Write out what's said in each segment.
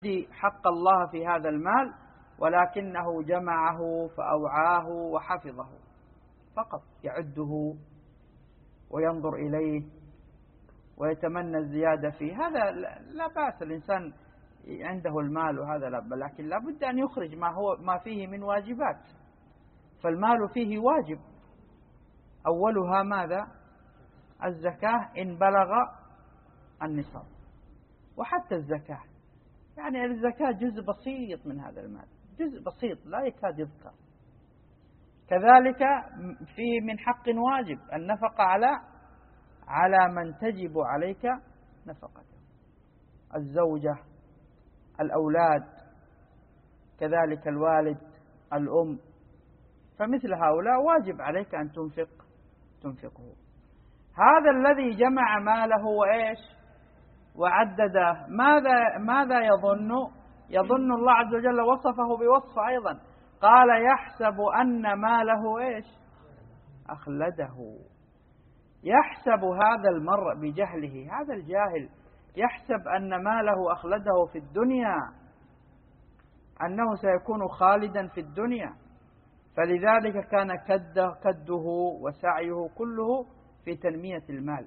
حق الله في هذا المال، ولكنه جمعه فأوعاه وحفظه فقط، يعده وينظر إليه ويتمنى الزيادة فيه. هذا لا بأس، الإنسان عنده المال وهذا لا، لكن لا بد أن يخرج ما فيه من واجبات. فالمال فيه واجب، أولها ماذا؟ الزكاة إن بلغ النصاب. وحتى الزكاة يعني الزكاة جزء بسيط من هذا المال، جزء بسيط لا يكاد يذكر. كذلك فيه من حق واجب النفقة على من تجب عليك نفقته، الزوجة، الأولاد، كذلك الوالد، الأم. فمثل هؤلاء واجب عليك أن تنفقه. هذا الذي جمع ماله وإيش وعدده، ماذا يظن الله عز وجل وصفه بوصف أيضا، قال يحسب أن ماله إيش أخلده. يحسب هذا المرء بجهله، هذا الجاهل يحسب أن ماله أخلده في الدنيا، أنه سيكون خالدا في الدنيا. فلذلك كان كده وسعيه كله في تنمية المال.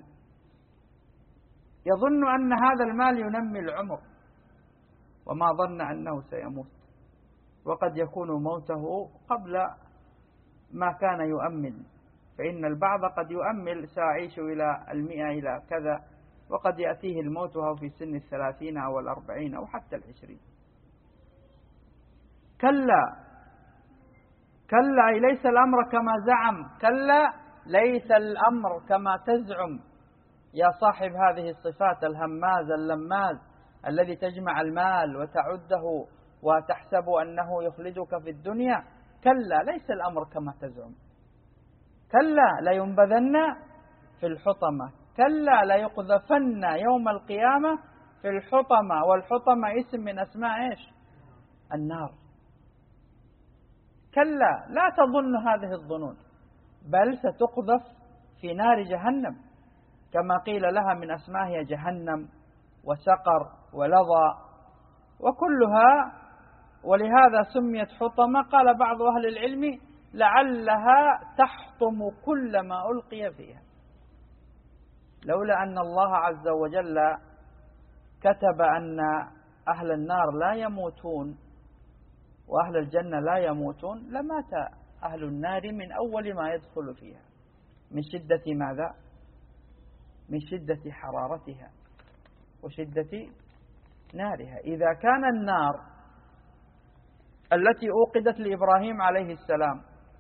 يظن أن هذا المال ينمي العمر، وما ظن أنه سيموت، وقد يكون موته قبل ما كان يؤمل. فإن البعض قد يؤمل سيعيش إلى 100 إلى كذا، وقد يأتيه الموت وهو في سن 30 أو 40 أو حتى 20. كلا ليس الأمر كما زعم، كلا ليس الأمر كما تزعم يا صاحب هذه الصفات الهماز اللماز الذي تجمع المال وتعده وتحسب أنه يخلدك في الدنيا. كلا ليس الأمر كما تزعم، كلا لينبذن في الحطمة، كلا ليقذفن يوم القيامة في الحطمة. والحطمة اسم من أسماء إيش؟ النار. كلا لا تظن هذه الظنون، بل ستقذف في نار جهنم، كما قيل لها من أسمائها جهنم وسقر ولظى وكلها. ولهذا سميت حطمة. قال بعض أهل العلم لعلها تحطم كل ما ألقي فيها، لولا أن الله عز وجل كتب أن أهل النار لا يموتون وأهل الجنة لا يموتون لمات أهل النار من أول ما يدخل فيها، من شدة ماذا؟ من شدة حرارتها وشدة نارها. إذا كان النار التي أوقدت لإبراهيم عليه السلام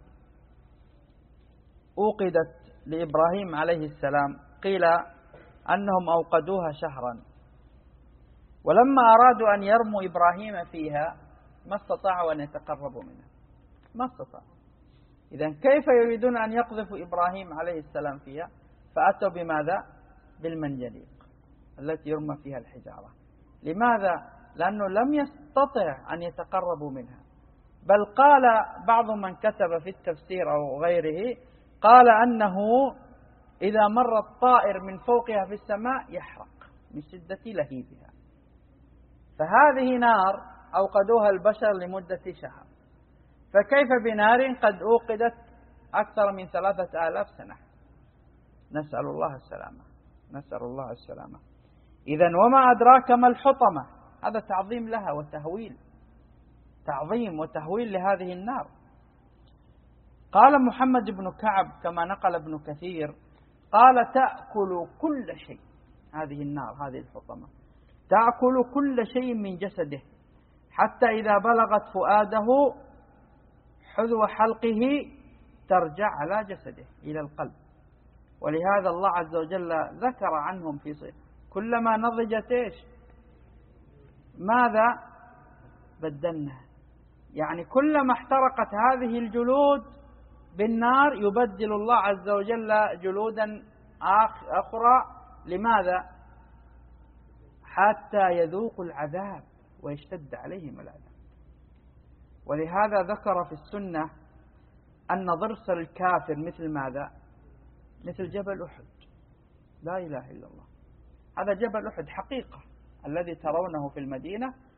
قيل أنهم أوقدوها شهرا، ولما أرادوا أن يرموا إبراهيم فيها ما استطاعوا أن يتقربوا منها، ما استطاعوا. إذن كيف يريدون أن يقذفوا إبراهيم عليه السلام فيها؟ فأتوا بماذا؟ بالمنجنيق التي يرمى فيها الحجارة. لماذا؟ لأنه لم يستطع أن يتقربوا منها. بل قال بعض من كتب في التفسير أو غيره، قال أنه إذا مر الطائر من فوقها في السماء يحرق من شدة لهيبها. فهذه نار أوقدوها البشر لمدة شهر، فكيف بنار قد أوقدت أكثر من 3000 سنة؟ نسأل الله السلامة. إذن وما أدراك ما الحطمة؟ هذا تعظيم لها وتهويل، تعظيم وتهويل لهذه النار. قال محمد بن كعب كما نقل ابن كثير، قال تأكل كل شيء، هذه النار هذه الحطمة تأكل كل شيء من جسده، حتى إذا بلغت فؤاده حذو حلقه ترجع على جسده إلى القلب. ولهذا الله عز وجل ذكر عنهم في صيغ كلما نضجت إيش؟ ماذا؟ بدلنا. يعني كلما احترقت هذه الجلود بالنار يبدل الله عز وجل جلودا أخرى. لماذا؟ حتى يذوقوا العذاب ويشتد عليهم العذاب. ولهذا ذكر في السنة أن ضرس الكافر مثل ماذا؟ مثل جبل أحد. لا إله إلا الله، هذا جبل أحد حقيقة الذي ترونه في المدينة